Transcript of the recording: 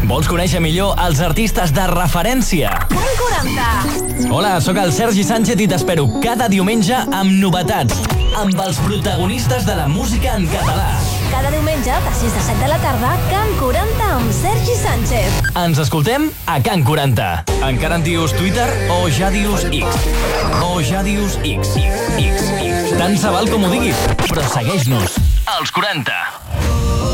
Vols conèixer millor els artistes de referència? Can 40. Hola, sóc el Sergi Sánchez i t'espero cada diumenge amb novetats, amb els protagonistes de la música en català. Cada diumenge, de 6 a 7 de la tarda, Can 40 amb Sergi Sánchez. Ens escoltem a Can 40. Encara en dius Twitter o ja dius X? O ja dius X. Tant se val com ho diguis, però segueix-nos. Els 40.